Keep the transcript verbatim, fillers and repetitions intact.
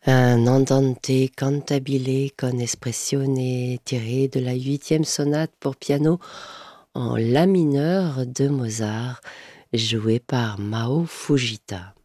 Un andante cantabile con espressione tiré de la huitième sonate pour piano en la mineur de Mozart, joué par Mao Fujita.